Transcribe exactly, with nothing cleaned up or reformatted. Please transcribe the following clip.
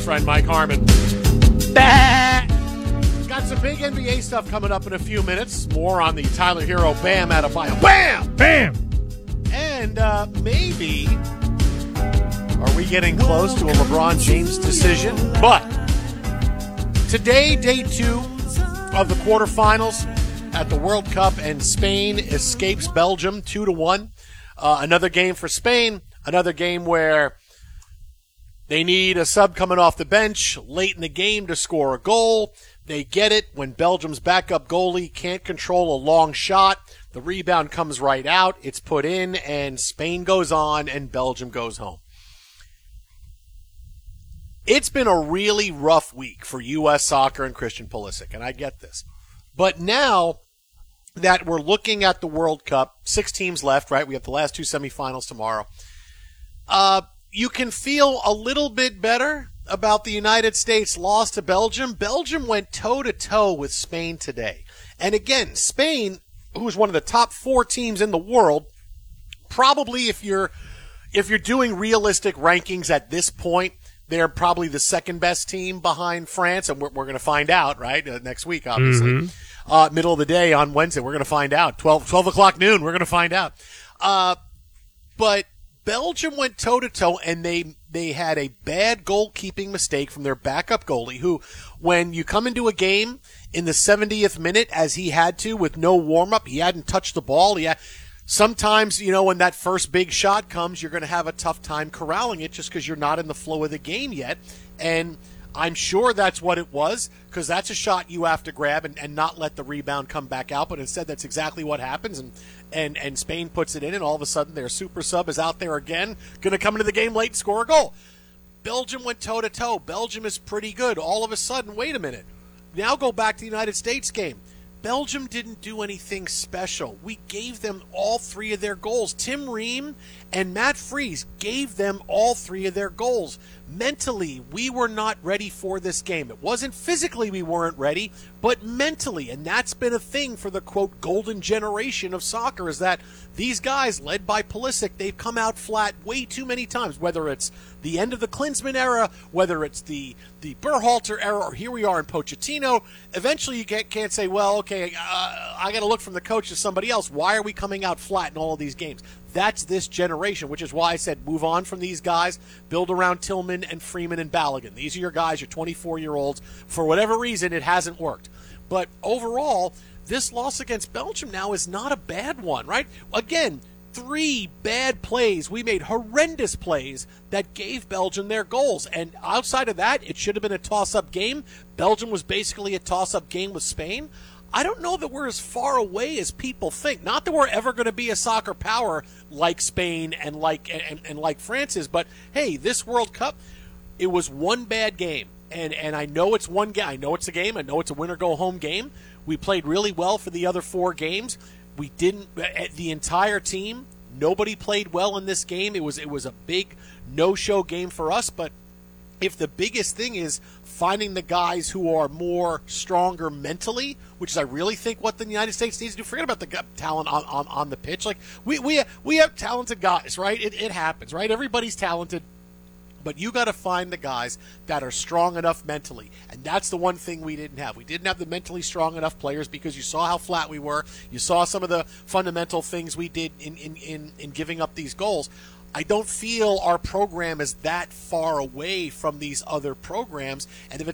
friend Mike Harmon. Bah! Got some big N B A stuff coming up in a few minutes. More on the Tyler Hero Bam Adebayo. Bam! Bam! And uh, maybe, are we getting close to a LeBron James decision? But today, day two of the quarterfinals at the World Cup, and Spain escapes Belgium two to one. Uh, another game for Spain. Another game where they need a sub coming off the bench late in the game to score a goal. They get it when Belgium's backup goalie can't control a long shot. The rebound comes right out. It's put in, and Spain goes on, and Belgium goes home. It's been a really rough week for U S soccer and Christian Pulisic, and I get this. But now that we're looking at the World Cup, six teams left, right? We have the last two semifinals tomorrow. Uh, you can feel a little bit better about the United States loss to Belgium. Belgium went toe-to-toe with Spain today. And again, Spain, who is one of the top four teams in the world, probably if you're if you're doing realistic rankings at this point, they're probably the second best team behind France, and we're, we're going to find out, right, uh, next week, obviously. Mm-hmm. Uh, middle of the day on Wednesday, we're going to find out. twelve, twelve o'clock noon, we're going to find out. Uh, but Belgium went toe-to-toe, and they they had a bad goalkeeping mistake from their backup goalie, who, when you come into a game in the seventieth minute, as he had to with no warm-up, he hadn't touched the ball. He had, sometimes, you know, when that first big shot comes, you're going to have a tough time corralling it just because you're not in the flow of the game yet. And I'm sure that's what it was, because that's a shot you have to grab and, and not let the rebound come back out. But instead, that's exactly what happens, and, and, and Spain puts it in, and all of a sudden their super sub is out there again, going to come into the game late and score a goal. Belgium went toe-to-toe. Belgium is pretty good. All of a sudden, wait a minute. Now go back to the United States game. Belgium didn't do anything special. We gave them all three of their goals. Tim Ream and Matt Freese gave them all three of their goals. Mentally, we were not ready for this game. It wasn't physically we weren't ready, but mentally. And that's been a thing for the, quote, golden generation of soccer, is that these guys, led by Pulisic, they've come out flat way too many times, whether it's the end of the Klinsmann era, whether it's the, the Berhalter era, or here we are in Pochettino. Eventually you get, can't say, well, okay, uh, I got to look from the coach to somebody else. Why are we coming out flat in all of these games? That's this generation, which is why I said move on from these guys, build around Tillman and Freeman and Balogun. These are your guys, your twenty-four-year-olds. For whatever reason, it hasn't worked. But overall, this loss against Belgium now is not a bad one, right? Again, three bad plays. We made horrendous plays that gave Belgium their goals. And outside of that, it should have been a toss-up game. Belgium was basically a toss-up game with Spain. I don't know that we're as far away as people think. Not that we're ever going to be a soccer power like Spain and like and, and like France is, but hey, this World Cup, it was one bad game. And and I know it's one game. I know it's a game. I know it's a win-or-go-home game. We played really well for the other four games. We didn't. The entire team, nobody played well in this game. It was it was a big no-show game for us. But if the biggest thing is finding the guys who are more stronger mentally, which is I really think what the United States needs to do. Forget about the talent on, on, on the pitch. Like we we we have talented guys, right? It it happens, right? Everybody's talented. But you got to find the guys that are strong enough mentally. And that's the one thing we didn't have. We didn't have the mentally strong enough players because you saw how flat we were. You saw some of the fundamental things we did in, in, in, in giving up these goals. I don't feel our program is that far away from these other programs. And if it's